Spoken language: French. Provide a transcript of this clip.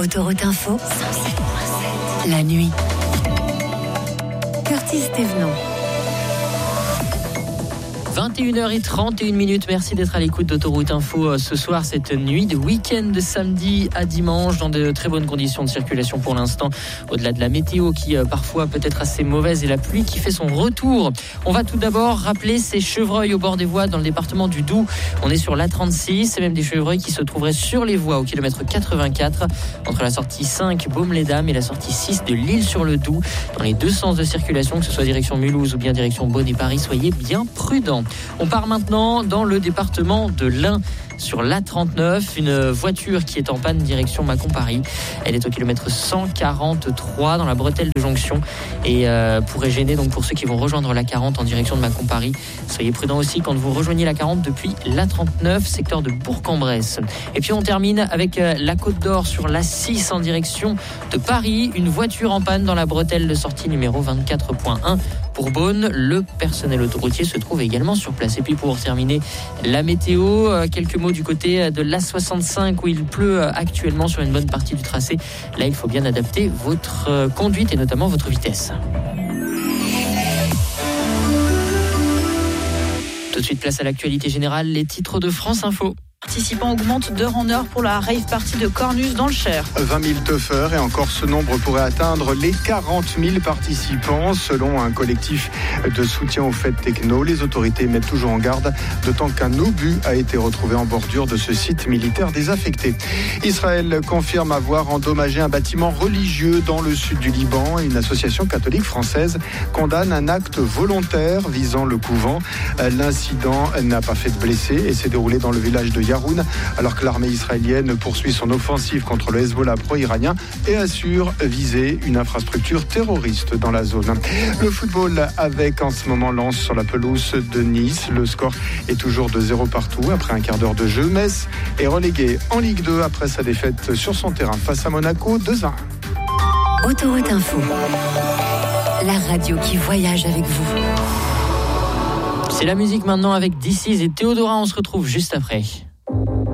Autoroute Info, la nuit. Curtis Thévenot. 21h31, merci d'être à l'écoute d'Autoroute Info ce soir, cette nuit de week-end de samedi à dimanche dans de très bonnes conditions de circulation pour l'instant, au-delà de la météo qui parfois peut être assez mauvaise et la pluie qui fait son retour. On va tout d'abord rappeler ces chevreuils au bord des voies dans le département du Doubs. On est sur l'A36, c'est même des chevreuils qui se trouveraient sur les voies au kilomètre 84 entre la sortie 5 Baume-les-Dames et la sortie 6 de l'Isle-sur-le-Doubs. Dans les deux sens de circulation, que ce soit direction Mulhouse ou bien direction Beaune et Paris, soyez bien prudents. On part maintenant dans le département de l'Ain. Sur l'A39, une voiture qui est en panne direction Mâcon-Paris. Elle est au kilomètre 143 dans la bretelle de jonction et pourrait gêner donc pour ceux qui vont rejoindre la 40 en direction de Mâcon-Paris. Soyez prudents aussi quand vous rejoignez la 40 depuis l'A39, secteur de Bourg-en-Bresse. Et puis on termine avec la Côte d'Or sur l'A6 en direction de Paris. Une voiture en panne dans la bretelle de sortie numéro 24.1. Pour Beaune, le personnel autoroutier se trouve également sur place. Et puis pour terminer, la météo, quelques mots du côté de l'A65 où il pleut actuellement sur une bonne partie du tracé. Là, il faut bien adapter votre conduite et notamment votre vitesse. Tout de suite, place à l'actualité générale, les titres de France Info. Participants augmentent d'heure en heure pour la rave party de Cornus dans le Cher. 20 000 teufeurs et encore ce nombre pourrait atteindre les 40 000 participants selon un collectif de soutien aux fêtes techno. Les autorités mettent toujours en garde, d'autant qu'un obus a été retrouvé en bordure de ce site militaire désaffecté. Israël confirme avoir endommagé un bâtiment religieux dans le sud du Liban. Une association catholique française condamne un acte volontaire visant le couvent. L'incident n'a pas fait de blessés et s'est déroulé dans le village de Yaroun, alors que l'armée israélienne poursuit son offensive contre le Hezbollah pro-iranien et assure viser une infrastructure terroriste dans la zone. Le football avec en ce moment Lens sur la pelouse de Nice. Le score est toujours de 0 partout après un quart d'heure de jeu. Metz est relégué en Ligue 2 après sa défaite sur son terrain face à Monaco 2-1. Autoroute Info, la radio qui voyage avec vous. C'est la musique maintenant avec This Is et Théodora, on se retrouve juste après.